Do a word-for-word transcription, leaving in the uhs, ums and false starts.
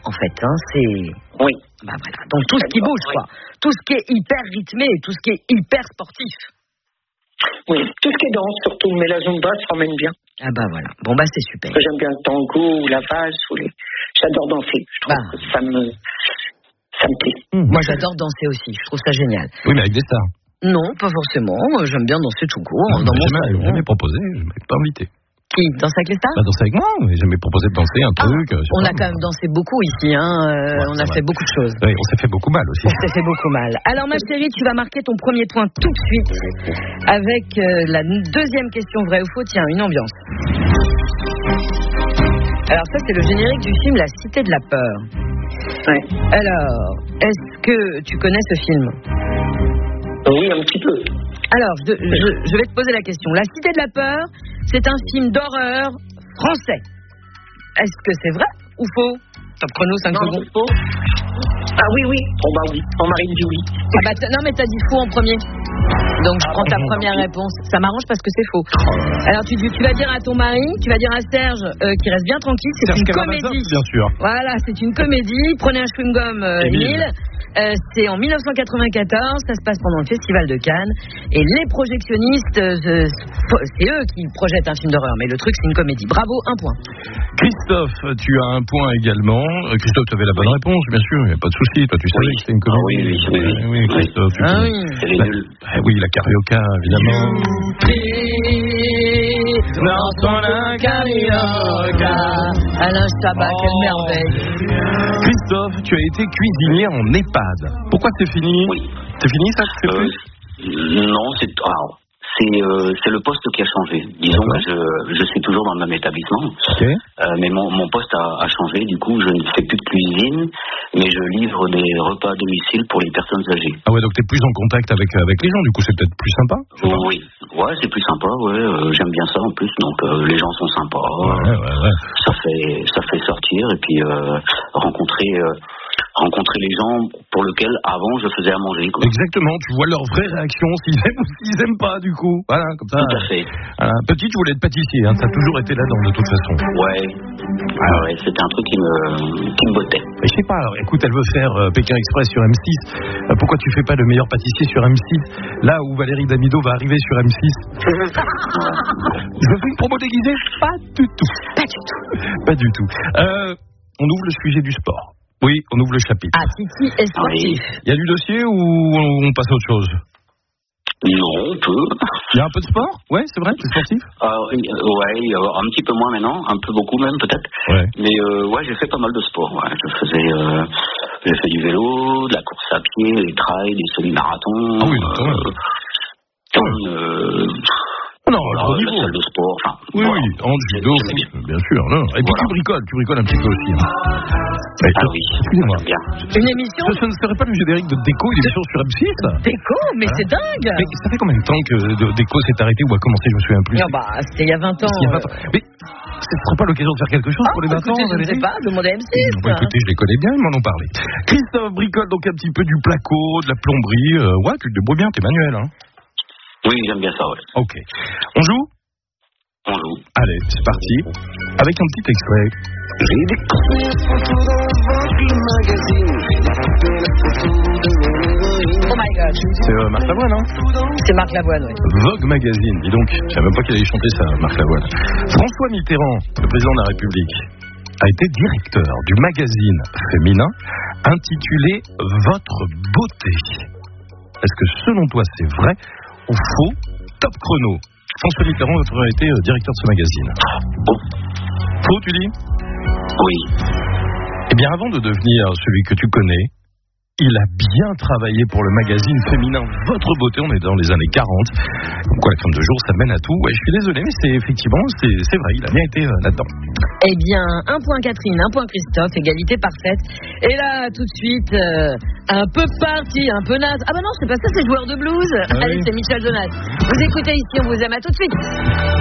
en fait. Hein, c'est... Oui. Bah voilà. Donc tout ce qui bouge, oui. quoi. Tout ce qui est hyper rythmé, tout ce qui est hyper sportif. Oui, tout ce qui est danse surtout, mais la zumba, ça m'emmène bien. Ah bah voilà. Bon bah c'est super. J'aime bien le tango ou la valse ou les... J'adore danser. Je trouve bah. que ça me, ça me plaît. Mmh. Moi j'adore danser aussi. Je trouve ça génial. Oui, mais avec des stars. Non, pas forcément. J'aime bien danser tout court. Non, dans mon jamais, salon. jamais proposé, je m'avais pas invité. Qui danse avec les stars? Bah, danser avec moi, mais jamais proposé de danser un truc. Ah, on a quand même dansé beaucoup ici, hein. Euh, ouais, on a fait beaucoup de choses. Oui, on s'est fait beaucoup mal aussi. On s'est fait beaucoup mal. Alors ma chérie, tu vas marquer ton premier point tout de suite avec euh, la deuxième question vrai ou faux. Tiens, une ambiance. Alors ça, c'est le générique du film La Cité de la Peur. Ouais. Alors, est-ce que tu connais ce film? Oui, un petit peu. Alors, je, je, je vais te poser la question. La Cité de la Peur, c'est un film d'horreur français. Est-ce que c'est vrai ou faux? Top chrono, cinq non, secondes. Faux. Ah oui, oui. Oh bah oui. Oh, Marine dit oui. Ah bah non, mais t'as dit faux en premier. Donc je prends ta première réponse. Ça m'arrange parce que c'est faux. Alors tu, tu vas dire à ton mari, tu vas dire à Serge euh, qu'il reste bien tranquille. C'est Serge une Karamazov, comédie. Bien sûr. Voilà, c'est une comédie. Prenez un chewing-gum, euh, Émile. Euh, c'est en dix-neuf cent quatre-vingt-quatorze, ça se passe pendant le Festival de Cannes, et les projectionnistes, euh, c'est eux qui projettent un film d'horreur, mais le truc c'est une comédie. Bravo, un point. Christophe, tu as un point également. Christophe, tu avais la bonne réponse, bien sûr, il n'y a pas de souci. Toi, tu savais oui. que c'était une comédie. Ah oui, oui, oui. oui, oui Christophe. Oui. Ah oui. C'est les la, nuls. Ah oui, la carioca, évidemment. Dans son carioca, Alain Chabat, oh. quelle merveille. Christophe, tu as été cuisinier en EHPAD. Pourquoi c'est fini? Oui. C'est fini ça? C'est euh, plus Non, c'est alors, c'est euh, c'est le poste qui a changé. Disons que je je suis toujours dans le même établissement, okay. euh, mais mon mon poste a, a changé. Du coup, je ne fais plus de cuisine, mais je livre des repas à domicile pour les personnes âgées. Ah ouais, donc tu es plus en contact avec avec les gens. Du coup, c'est peut-être plus sympa. Oui, ouais, c'est plus sympa. Ouais, euh, j'aime bien ça en plus. Donc euh, les gens sont sympas. Ouais, ouais, ouais. Ça fait ça fait sortir et puis euh, rencontrer. Euh, rencontrer les gens pour lesquels avant je faisais à manger. Quoi. Exactement, tu vois leur vraie réaction, s'ils aiment ou s'ils aiment pas du coup. Voilà, comme ça. Tout à fait. Voilà. Petite, je voulais être pâtissier, hein, ça a toujours été là-dedans de toute façon. Ouais, ah ouais, c'était un truc qui me, qui me bottait. Mais je sais pas, alors, écoute, elle veut faire euh, Pékin Express sur M six, euh, pourquoi tu fais pas le meilleur pâtissier sur M six, là où Valérie Damido va arriver sur M six? Je veux faire une promo déguisée? Pas du tout. Pas du tout. Pas du tout. Euh, on ouvre le sujet du sport. Oui, on ouvre le chapitre. Ah, Titi est sportif. Oui. Il y a du dossier ou on passe à autre chose? Non, on peut. Il y a un peu de sport? Ouais, c'est vrai, c'est sportif? euh, Ouais, un petit peu moins maintenant, un peu beaucoup même peut-être. Ouais. Mais euh, ouais, j'ai fait pas mal de sport. Ouais. Je faisais, euh, j'ai fait du vélo, de la course à pied, des trails, des semi-marathons. Ah oui, donc, euh, comme, euh, non, voilà, au la niveau. salle de sport. Enfin, Oui, voilà. oui, en judo, bien. bien sûr. Non. Et puis Voilà. tu bricoles, tu bricoles un petit peu aussi. Hein. Mais, Ah oui, excusez-moi. j'aime bien. Une émission Ce, ce ne serait pas le générique de Déco, une émission sur M six? Déco, mais Voilà. c'est dingue. Mais ça fait combien de temps que de- Déco s'est arrêté ou a commencé? Je me souviens plus. Non, bah, c'était il y a vingt ans. Il y a vingt ans. Mais ce ne serait pas l'occasion de faire quelque chose Ah, pour les vingt ans, écoutez, je ne Valérie? sais pas, demandez à M six. Bon, écoutez, je les connais bien, ils m'en ont parlé. Christophe bricole donc un petit peu du placo, de la plomberie. Euh, ouais, tu te débrouilles bien, t'es manuel. Hein. Oui, j'aime bien ça, ouais. Ok. On joue? On joue. Allez, c'est parti. Avec un petit extrait. J'ai découvert les photos dans Vogue magazine. Oh my god. C'est euh, Marc Lavoine, hein? C'est Marc Lavoine, oui. Vogue Magazine, dis donc. Je savais même pas qu'il allait chanter ça, Marc Lavoine. François Mitterrand, le président de la République, a été directeur du magazine féminin intitulé Votre beauté. Est-ce que selon toi c'est vrai ou faux? Top chrono. François Mitterrand a été euh, directeur de ce magazine. Oh. Faux, tu dis? Oui. Eh bien, avant de devenir celui que tu connais, il a bien travaillé pour le magazine féminin Votre Beauté. On est dans les années quarante. Quoi, la crème de jour, ça mène à tout. Ouais, je suis désolé, mais c'est effectivement, c'est, c'est vrai, il a bien été euh, là-dedans. Eh bien, un point Catherine, un point Christophe, égalité parfaite. Et là, tout de suite, euh, un peu parti, un peu naze. Ah bah non, c'est pas ça, c'est joueur de blues. Ah Allez, oui. c'est Michel Jonas. Vous écoutez ici, on vous aime, à tout de suite.